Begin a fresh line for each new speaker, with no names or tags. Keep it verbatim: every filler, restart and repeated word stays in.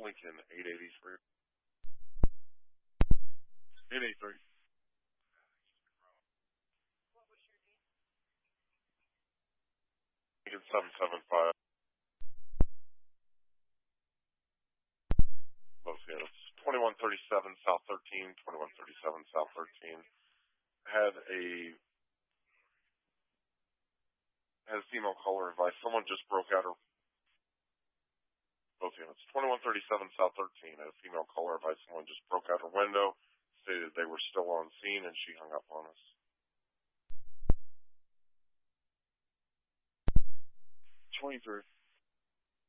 Lincoln, eight eighty-three. eight eighty-three. Lincoln, seven seven five. Los Angeles. twenty-one thirty-seven South thirteen, twenty-one thirty-seven South thirteen. Had a has female caller advice. Someone just broke out her both units. twenty-one thirty-seven South thirteen. A female caller advice. Someone just broke out her window, stated they were still on scene, and she hung up on us. twenty-three.